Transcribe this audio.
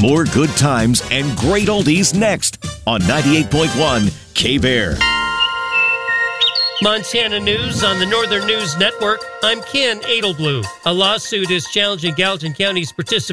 More good times and great oldies next on 98.1 K-Bear. Montana News on the Northern News Network. I'm Ken Edelblue. A lawsuit is challenging Gallatin County's participation